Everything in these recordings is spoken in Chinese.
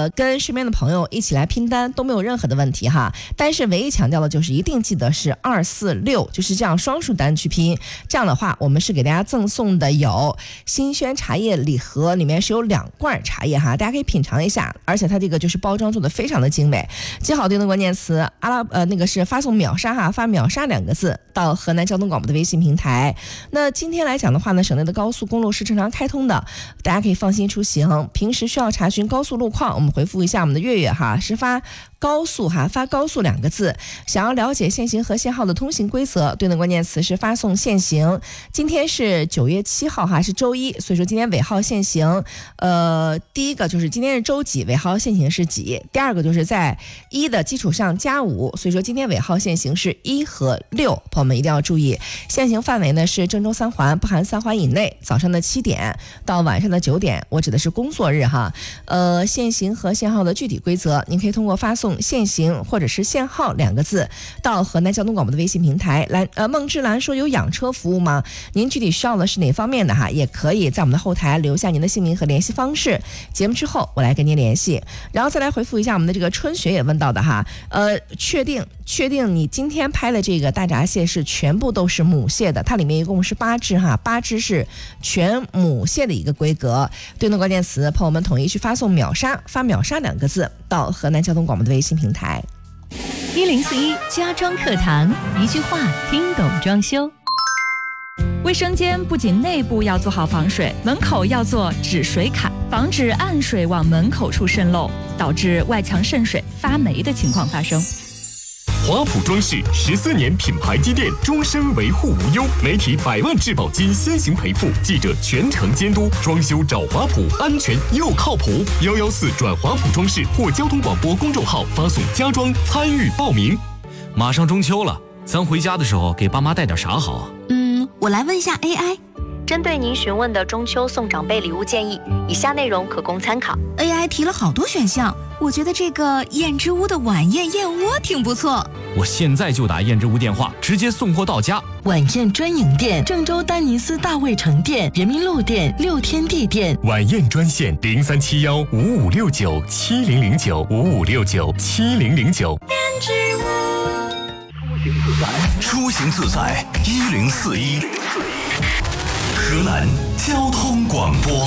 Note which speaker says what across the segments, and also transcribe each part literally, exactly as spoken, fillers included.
Speaker 1: 呃，跟身边的朋友一起来拼单都没有任何的问题哈。但是唯一强调的就是一定记得是二四六，就是这样双数单去拼。这样的话，我们是给大家赠送的有新鲜茶叶礼盒，里面是有两罐茶叶哈，大家可以品尝一下，而且它这个就是包装做的非常的精美。记好对应的关键词，阿拉呃那个是发送秒杀哈，发秒杀两个字到河南交通广播的微信平台。那今天来讲的话呢，省内的高速公路是正常开通的，大家可以放心出行。平时需要查询高速路况，我们回复一下我们的月月哈，是发高速哈，发高速两个字。想要了解限行和限号的通行规则，对应的关键词是发送限行。今天是九月七号哈，是周一，所以说今天尾号限行。呃，第一个就是今天是周几，尾号限行是几？第二个就是在一的基础上加五，所以说今天尾号限行是一和六，朋友们一定要注意。限行范围呢是郑州三环，不含三环以内，早上的七点到晚上的九点，我指的是工作日哈。呃，限行和限号的具体规则，您可以通过发送限行或者是限号两个字到河南交通广播的微信平台来。呃，孟芝兰说有养车服务吗？您具体需要的是哪方面的哈？也可以在我们的后台留下您的姓名和联系方式，节目之后我来跟您联系。然后再来回复一下我们的这个春雪也问到的哈，呃，确定确定你今天拍的这个大闸蟹是全部都是母蟹的，它里面一共是八只哈，八只是全母蟹的一个规格。对应的关键词，朋友们统一去发送秒杀，发秒杀两个字到河南交通广播的微信平台。
Speaker 2: 一零四一家装课堂，一句话听懂装修。卫生间不仅内部要做好防水，门口要做止水卡，防止暗水往门口处渗漏，导致外墙渗水发霉的情况发生。
Speaker 3: 华普装饰十四年品牌积淀，终身维护无忧，媒体百万质保金先行赔付，记者全程监督，装修找华普，安全又靠谱。幺幺四转华普装饰或交通广播公众号发送家装参与报名。
Speaker 4: 马上中秋了，咱回家的时候给爸妈带点啥好啊？
Speaker 5: 嗯，我来问一下 A I。
Speaker 6: 针对您询问的中秋送长辈礼物建议，以下内容可供参考。
Speaker 5: A I 提了好多选项，我觉得这个燕之屋的晚宴燕窝挺不错。
Speaker 4: 我现在就打燕之屋电话，直接送货到家。
Speaker 7: 晚宴专营店：郑州丹尼斯大卫城店、人民路店、六天地店。
Speaker 3: 晚宴专线零三七幺五五六九七零零九五五六九七零零九。
Speaker 5: 燕之屋，
Speaker 8: 出行自在一零四一。河南交通广播。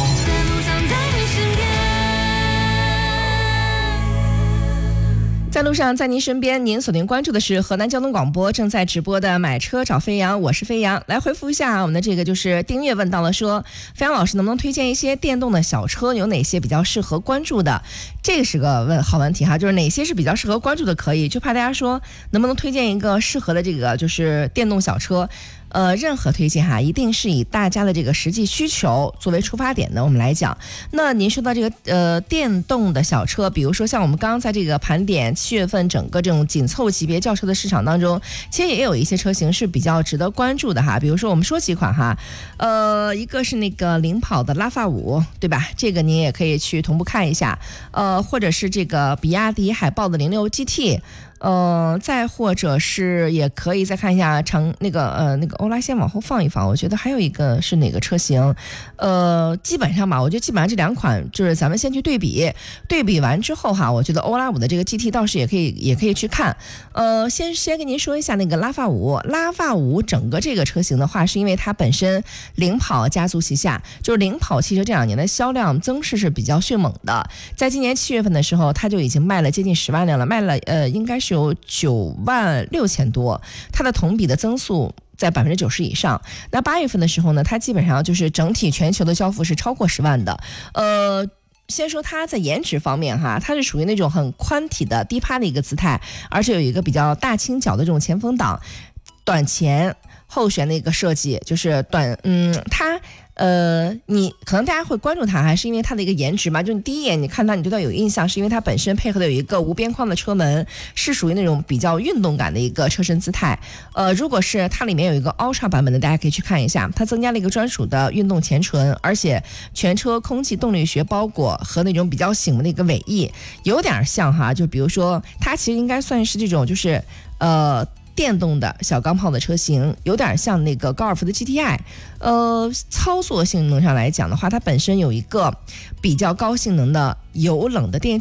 Speaker 1: 在路上，在您身边，您锁定关注的是河南交通广播正在直播的买车找飞扬，我是飞扬。来回复一下我们的这个就是订阅问到了说，飞扬老师能不能推荐一些电动的小车，有哪些比较适合关注的？这个是个问好问题哈，就是哪些是比较适合关注的，可以就怕大家说能不能推荐一个适合的这个就是电动小车。呃，任何推荐哈，一定是以大家的这个实际需求作为出发点的。我们来讲，那您说到这个呃电动的小车，比如说像我们刚刚在这个盘点七月份整个这种紧凑级别轿车的市场当中，其实也有一些车型是比较值得关注的哈。比如说我们说几款哈，呃，一个是那个领跑的拉法五，对吧？这个您也可以去同步看一下，呃，或者是这个比亚迪海豹的零六 G T。呃，再或者是也可以再看一下长那个呃那个欧拉，先往后放一放。我觉得还有一个是哪个车型，呃，基本上吧，我觉得基本上这两款就是咱们先去对比，对比完之后哈，我觉得欧拉五的这个 G T 倒是也可以也可以去看。呃，先先跟您说一下那个拉法五，拉法五整个这个车型的话，是因为它本身领跑家族旗下，就是领跑汽车这两年的销量增势是比较迅猛的，在今年七月份的时候，它就已经卖了接近十万辆了，卖了呃应该是有九万六千多，它的同比的增速在百分之九十以上。那八月份的时候呢，它基本上就是整体全球的交付是超过十万的。呃，先说它在颜值方面哈，它是属于那种很宽体的低趴的一个姿态，而且有一个比较大倾角的这种前风挡，短前后悬的一个设计，就是短嗯它。呃，你可能大家会关注它，还是因为它的一个颜值嘛？就你第一眼你看它，你对它有印象，是因为它本身配合的有一个无边框的车门，是属于那种比较运动感的一个车身姿态。呃，如果是它里面有一个 Ultra 版本的，大家可以去看一下，它增加了一个专属的运动前唇，而且全车空气动力学包裹和那种比较醒目的一个尾翼，有点像哈，就比如说它其实应该算是这种就是呃。电动的小钢炮的车型，有点像那个高尔夫的 G T I。 呃，操作性能上来讲的话，它本身有一个比较高性能的油冷的电